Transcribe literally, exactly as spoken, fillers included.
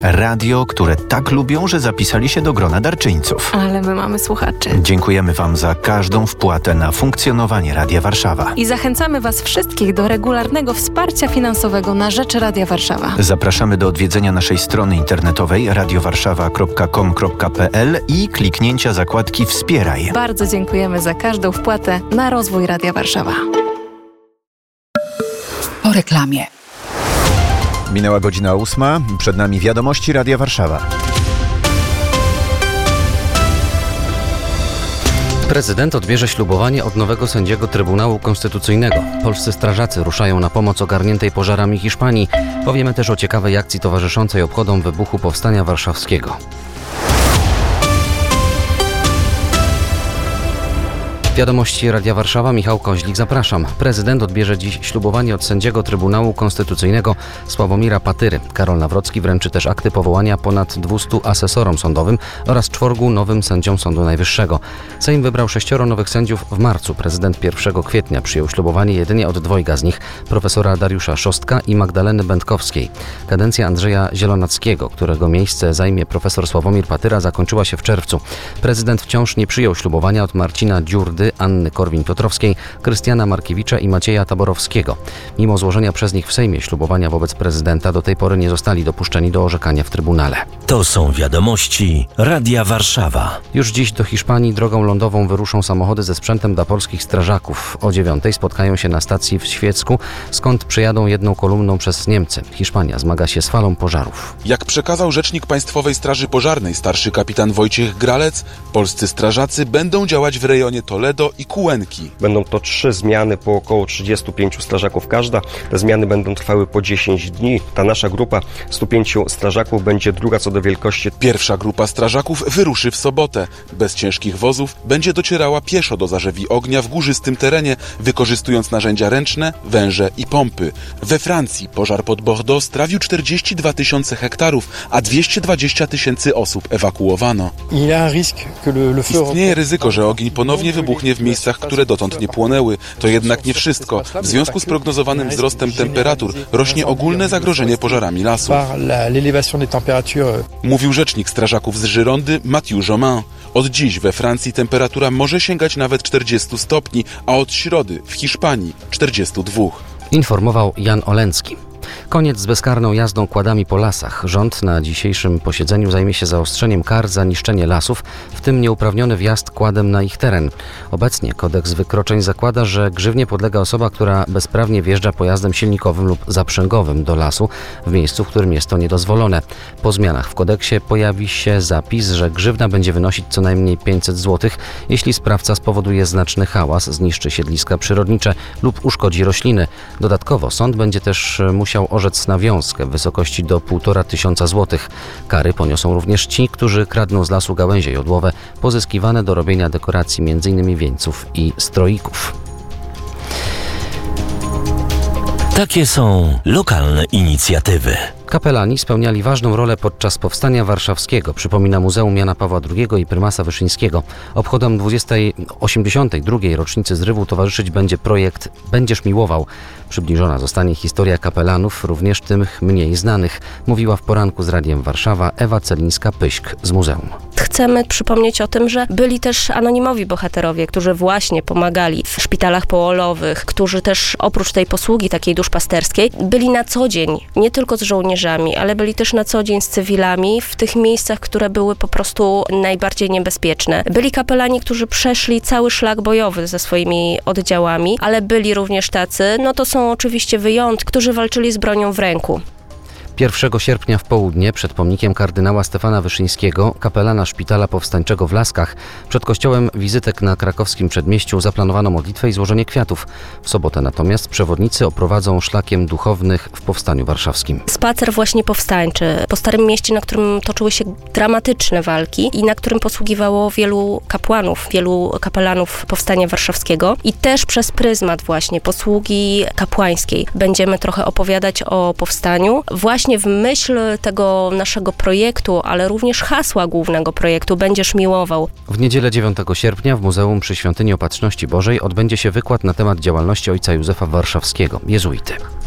Radio, które tak lubią, że zapisali się do grona darczyńców. Ale my mamy słuchaczy. Dziękujemy Wam za każdą wpłatę na funkcjonowanie Radia Warszawa. I zachęcamy Was wszystkich do regularnego wsparcia finansowego na rzecz Radia Warszawa. Zapraszamy do odwiedzenia naszej strony internetowej radiowarszawa kropka com kropka pe el i kliknięcia zakładki Wspieraj. Bardzo dziękujemy za każdą wpłatę na rozwój Radia Warszawa. Po reklamie. Minęła godzina ósma, przed nami wiadomości Radia Warszawa. Prezydent odbierze ślubowanie od nowego sędziego Trybunału Konstytucyjnego. Polscy strażacy ruszają na pomoc ogarniętej pożarami Hiszpanii. Powiemy też o ciekawej akcji towarzyszącej obchodom wybuchu Powstania Warszawskiego. Wiadomości Radia Warszawa, Michał Koźlik, zapraszam. Prezydent odbierze dziś ślubowanie od sędziego Trybunału Konstytucyjnego Sławomira Patyry. Karol Nawrocki wręczy też akty powołania ponad dwustu asesorom sądowym oraz czworgu nowym sędziom Sądu Najwyższego. Sejm wybrał sześcioro nowych sędziów w marcu. Prezydent pierwszego kwietnia przyjął ślubowanie jedynie od dwojga z nich, profesora Dariusza Szostka i Magdaleny Będkowskiej. Kadencja Andrzeja Zielonackiego, którego miejsce zajmie profesor Sławomir Patyra, zakończyła się w czerwcu. Prezydent wciąż nie przyjął ślubowania od Marcina Dziurdy, Anny Korwin-Piotrowskiej, Krystiana Markiewicza i Macieja Taborowskiego. Mimo złożenia przez nich w Sejmie ślubowania wobec prezydenta do tej pory nie zostali dopuszczeni do orzekania w Trybunale. To są wiadomości Radia Warszawa. Już dziś do Hiszpanii drogą lądową wyruszą samochody ze sprzętem dla polskich strażaków. O dziewiątej spotkają się na stacji w Świecku, skąd przejadą jedną kolumną przez Niemcy. Hiszpania zmaga się z falą pożarów. Jak przekazał rzecznik Państwowej Straży Pożarnej starszy kapitan Wojciech Gralec, polscy strażacy będą działać w rejonie Toledo i Cuenki. Będą to trzy zmiany po około trzydziestu pięciu strażaków każda. Te zmiany będą trwały po dziesięć dni. Ta nasza grupa stu pięciu strażaków będzie druga co do wielkości. Pierwsza grupa strażaków wyruszy w sobotę. Bez ciężkich wozów będzie docierała pieszo do zarzewi ognia w górzystym terenie, wykorzystując narzędzia ręczne, węże i pompy. We Francji pożar pod Bordeaux strawił czterdzieści dwa tysiące hektarów, a dwieście dwadzieścia tysięcy osób ewakuowano. Istnieje ryzyko, że ogień ponownie wybuchnie w miejscach, które dotąd nie płonęły. To jednak nie wszystko. W związku z prognozowanym wzrostem temperatur rośnie ogólne zagrożenie pożarami lasu. Mówił rzecznik strażaków z Girondy Mathieu Jomain. Od dziś we Francji temperatura może sięgać nawet czterdziestu stopni, a od środy w Hiszpanii czterdziestu dwóch. Informował Jan Olencki. Koniec z bezkarną jazdą kładami po lasach. Rząd na dzisiejszym posiedzeniu zajmie się zaostrzeniem kar za niszczenie lasów, w tym nieuprawniony wjazd kładem na ich teren. Obecnie kodeks wykroczeń zakłada, że grzywnie podlega osoba, która bezprawnie wjeżdża pojazdem silnikowym lub zaprzęgowym do lasu w miejscu, w którym jest to niedozwolone. Po zmianach w kodeksie pojawi się zapis, że grzywna będzie wynosić co najmniej pięćset złotych, jeśli sprawca spowoduje znaczny hałas, zniszczy siedliska przyrodnicze lub uszkodzi rośliny. Dodatkowo sąd będzie też musiał orzec nawiązkę w wysokości do półtora tysiąca złotych. Kary poniosą również ci, którzy kradną z lasu gałęzie jodłowe pozyskiwane do robienia dekoracji między innymi wieńców i stroików. Takie są lokalne inicjatywy. Kapelani spełniali ważną rolę podczas Powstania Warszawskiego, przypomina Muzeum Jana Pawła drugiego i Prymasa Wyszyńskiego. Obchodom osiemdziesiątej drugiej rocznicy zrywu towarzyszyć będzie projekt Będziesz miłował. Przybliżona zostanie historia kapelanów, również tych mniej znanych, mówiła w poranku z Radiem Warszawa Ewa Celińska-Pyśk z muzeum. Chcemy przypomnieć o tym, że byli też anonimowi bohaterowie, którzy właśnie pomagali w szpitalach połowowych, którzy też oprócz tej posługi takiej duszpasterskiej byli na co dzień, nie tylko z żołnierzami, ale byli też na co dzień z cywilami w tych miejscach, które były po prostu najbardziej niebezpieczne. Byli kapelani, którzy przeszli cały szlak bojowy ze swoimi oddziałami, ale byli również tacy, no to są oczywiście wyjątki, którzy walczyli z bronią w ręku. pierwszego sierpnia w południe przed pomnikiem kardynała Stefana Wyszyńskiego, kapelana Szpitala Powstańczego w Laskach, przed kościołem Wizytek na krakowskim przedmieściu zaplanowano modlitwę i złożenie kwiatów. W sobotę natomiast przewodnicy oprowadzą szlakiem duchownych w Powstaniu Warszawskim. Spacer właśnie powstańczy po Starym Mieście, na którym toczyły się dramatyczne walki i na którym posługiwało wielu kapłanów, wielu kapelanów Powstania Warszawskiego. I też przez pryzmat właśnie posługi kapłańskiej będziemy trochę opowiadać o powstaniu. Właśnie w myśl tego naszego projektu, ale również hasła głównego projektu Będziesz miłował. W niedzielę dziewiątego sierpnia w Muzeum przy Świątyni Opatrzności Bożej odbędzie się wykład na temat działalności ojca Józefa Warszawskiego, jezuity.